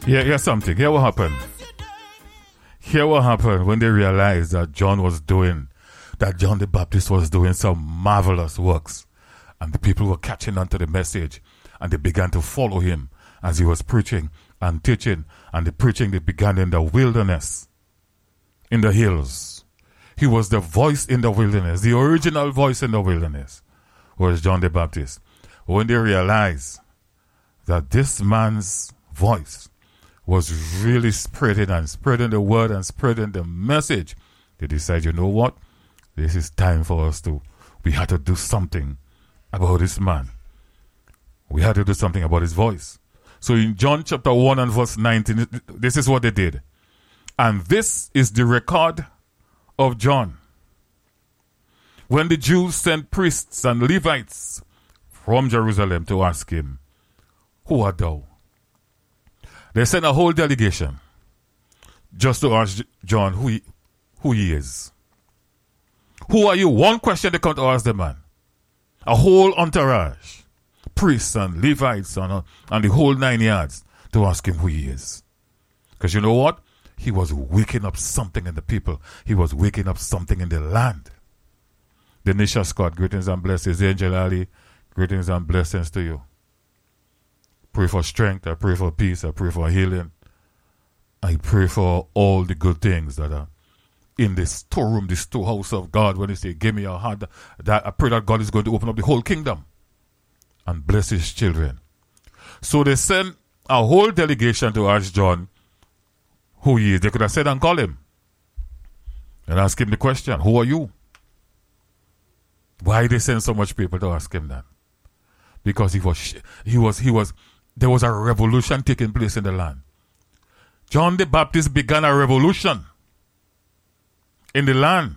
Here's something. Here what happened. Here what happened when they realized that John the Baptist was doing some marvelous works. And the people were catching on to the message. And they began to follow him as he was preaching and teaching. And the preaching that began in the wilderness, in the hills. He was the voice in the wilderness. The original voice in the wilderness was John the Baptist. When they realized that this man's voice was really spreading the word and spreading the message, they decided, you know what? This is time for us we had to do something about this man. We had to do something about his voice. So in John chapter 1 and verse 19, this is what they did. And this is the record of John. When the Jews sent priests and Levites from Jerusalem to ask him, who art thou? They sent a whole delegation just to ask John who he is. Who are you? One question they come to ask the man. A whole entourage, priests and Levites and the whole 9 yards to ask him who he is. Because you know what? He was waking up something in the people. He was waking up something in the land. Denisha Scott, greetings and blessings. Angel Ali, greetings and blessings to you. Pray for strength. I pray for peace. I pray for healing. I pray for all the good things that are in this storeroom, this storehouse of God. When they say, give me your heart, that I pray that God is going to open up the whole kingdom and bless his children. So they sent a whole delegation to ask John who he is. They could have said and call him and ask him the question, who are you? Why they send so much people to ask him that? Because there was a revolution taking place in the land. John the Baptist began a revolution in the land.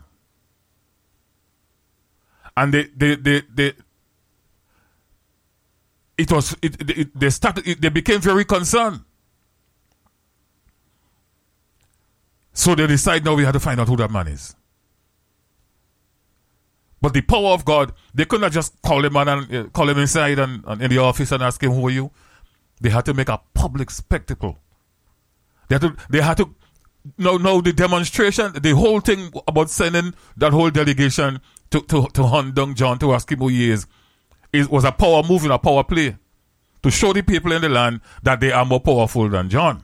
And they became very concerned. So they decided now we had to find out who that man is. But the power of God, they could not just call him inside and in the office and ask him, who are you? They had to make a public spectacle. They had to know the demonstration, the whole thing about sending that whole delegation to hunt down John to ask him who he is. It was a power move and a power play to show the people in the land that they are more powerful than John.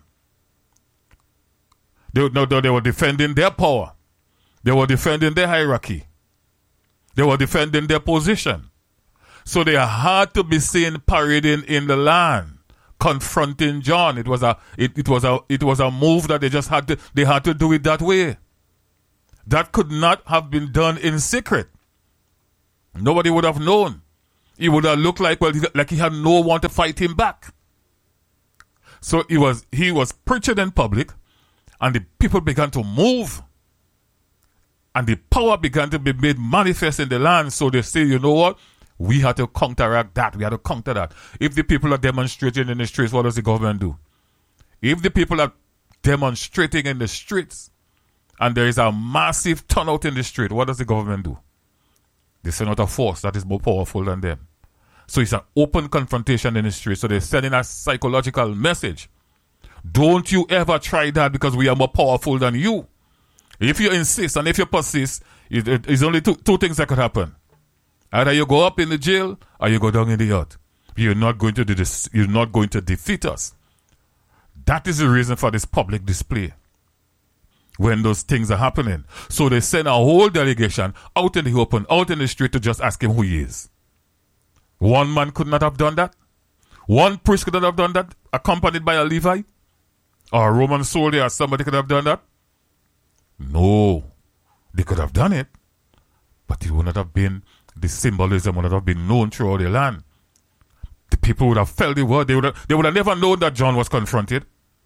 They were defending their power. They were defending their hierarchy. They were defending their position. So they had to be seen parading in the land, confronting John. It was a move that they had to do it that way. That could not have been done in secret. Nobody would have known. He would have looked like he had no one to fight him back. So he was preaching in public, and the people began to move. And the power began to be made manifest in the land. So they say, you know what? We had to counteract that. We had to counter that. If the people are demonstrating in the streets, what does the government do? If the people are demonstrating in the streets and there is a massive turnout in the street, what does the government do? They send out a force that is more powerful than them. So it's an open confrontation in the street. So they're sending a psychological message. Don't you ever try that because we are more powerful than you. If you insist and if you persist, it's only two things that could happen. Either you go up in the jail or you go down in the earth. You're not going to defeat us. That is the reason for this public display when those things are happening. So they send a whole delegation out in the open, out in the street to just ask him who he is. One man could not have done that. One priest could not have done that, accompanied by a Levite or a Roman soldier or somebody could have done that. No, they could have done it, but it would not have been, the symbolism would not have been known throughout the land. The people would have felt the word. They would have never known that John was confronted.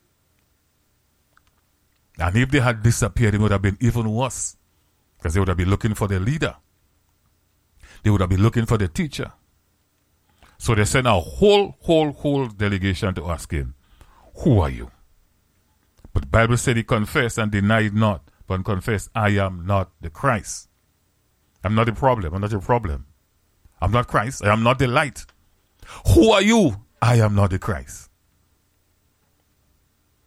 And if they had disappeared, it would have been even worse, because they would have been looking for their leader. They would have been looking for the teacher. So they sent a whole delegation to ask him, who are you? But the Bible said he confessed and denied not, but confessed, I am not the Christ. I'm not the problem. I'm not your problem. I'm not Christ. I am not the light. Who are you? I am not the Christ.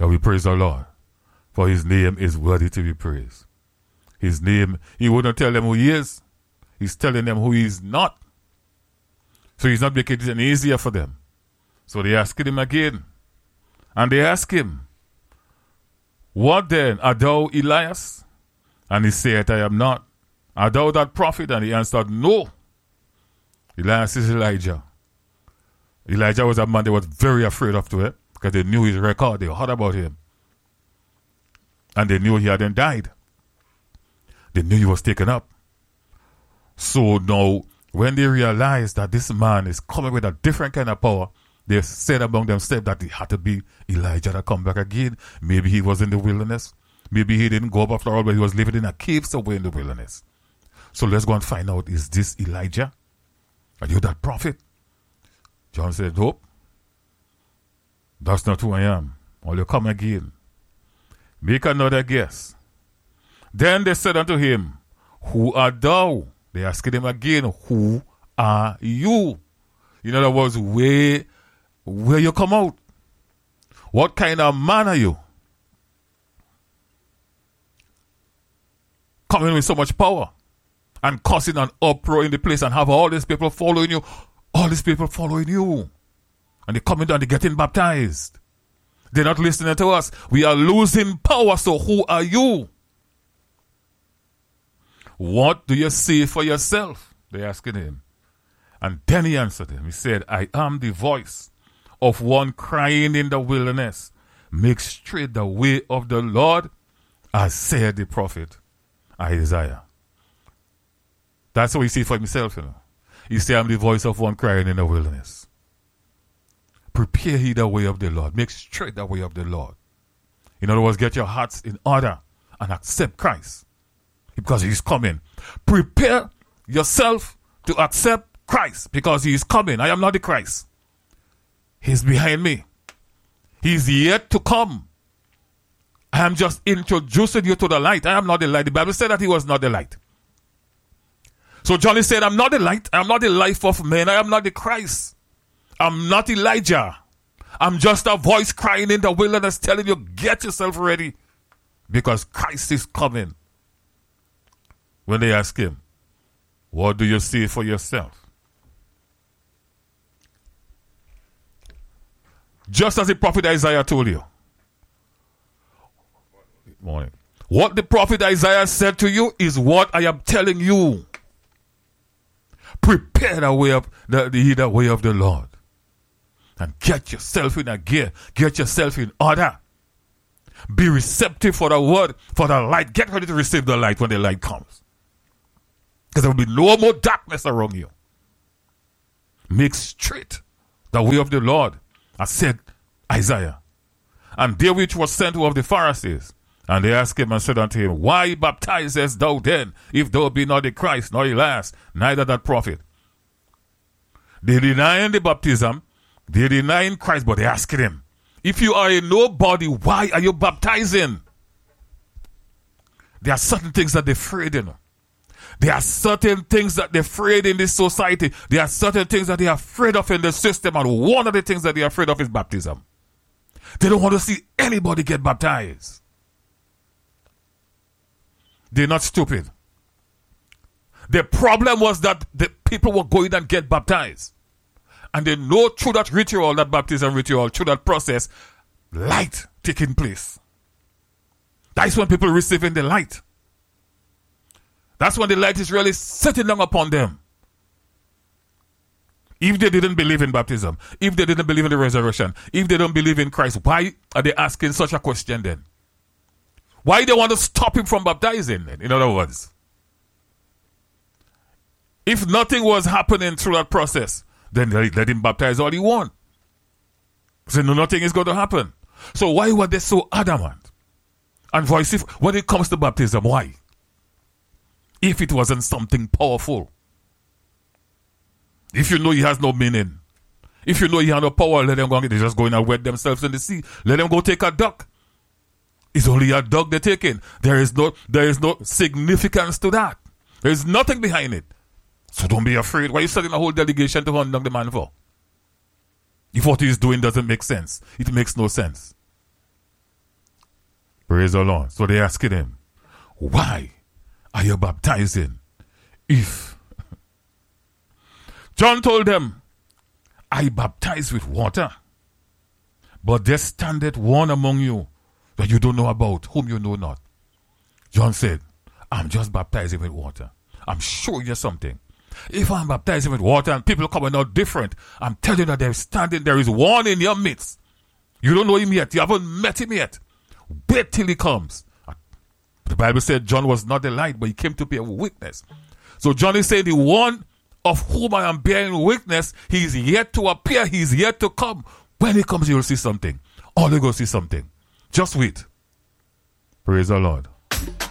that we praise the Lord, for his name is worthy to be praised. His name, he wouldn't tell them who he is. He's telling them who he is not. So he's not making it any easier for them. So they asked him again. And they asked him, what then? Art thou Elias? And he said, I am not. Art thou that prophet? And he answered, no. Elias is Elijah. Elijah was a man they were very afraid of to it, because they knew his record. They heard about him. And they knew he hadn't died. They knew he was taken up. So now, when they realized that this man is coming with a different kind of power, they said among themselves that it had to be Elijah to come back again. Maybe he was in the wilderness. Maybe he didn't go up after all, but he was living in a cave somewhere in the wilderness. So let's go and find out, is this Elijah? Are you that prophet? John said, nope. That's not who I am. Will you come again? Make another guess. Then they said unto him, who art thou? They asked him again, who are you? In other words, where you come out? What kind of man are you? Coming with so much power and causing an uproar in the place and have all these people following you. All these people following you. And they're coming down, they're getting baptized. They're not listening to us. We are losing power, so who are you? What do you see for yourself? They're asking him. And then he answered them. He said, I am the voice of one crying in the wilderness. Make straight the way of the Lord, as said the prophet Isaiah. That's what he see for himself, you know. He said, I'm the voice of one crying in the wilderness. Prepare ye the way of the Lord. Make straight the way of the Lord. In other words, get your hearts in order and accept Christ, because he's coming. Prepare yourself to accept Christ, because he is coming. I am not the Christ. He's behind me. He's yet to come. I am just introducing you to the light. I am not the light. The Bible said that he was not the light. So John is saying, I'm not the light. I am not the life of man. I am not the Christ. I'm not Elijah. I'm just a voice crying in the wilderness telling you, get yourself ready, because Christ is coming. When they ask him, what do you see for yourself? Just as the prophet Isaiah told you. Morning. What the prophet Isaiah said to you is what I am telling you. Prepare the way of the way of the Lord. And get yourself in a gear. Get yourself in order. Be receptive for the word, for the light. Get ready to receive the light when the light comes. Because there will be no more darkness around you. Make straight the way of the Lord, as said Isaiah. And they which was sent of the Pharisees. And they asked him and said unto him, why baptizest thou then, if thou be not the Christ, nor Elias, neither that prophet? They denying the baptism, they denying Christ, but they asking him, if you are a nobody, why are you baptizing? There are certain things that they're afraid in. There are certain things that they're afraid in this society. There are certain things that they're afraid of in the system, and one of the things that they're afraid of is baptism. They don't want to see anybody get baptized. They're not stupid. The problem was that the people were going and get baptized. And they know through that ritual, that baptism ritual, through that process, light taking place. That's when people receiving the light. That's when the light is really sitting down upon them. If they didn't believe in baptism, if they didn't believe in the resurrection, if they don't believe in Christ, why are they asking such a question then? Why they want to stop him from baptizing then, in other words? If nothing was happening through that process, then let him baptize all he wants. So no, nothing is going to happen. So why were they so adamant and voiceful when it comes to baptism? Why? If it wasn't something powerful. If you know he has no meaning. If you know he has no power, let them go. They're just going and wet themselves in the sea. Let them go take a duck. It's only a dog they're taking. There is no significance to that. There is nothing behind it. So don't be afraid. Why are you sending a whole delegation to hunt down the man for? If what he's doing doesn't make sense, it makes no sense. Praise the Lord. So they asking him, why are you baptizing if? John told them, I baptize with water, but there standeth one among you that you don't know about, whom you know not. John said, I'm just baptizing with water. I'm showing you something. If I'm baptizing with water and people coming out different, I'm telling you that there is one in your midst. You don't know him yet. You haven't met him yet. Wait till he comes. The Bible said John was not the light, but he came to bear witness. So John is saying the one of whom I am bearing witness, he is yet to appear. He is yet to come. When he comes, you will see something. All you go see something. Just wait. Praise the Lord.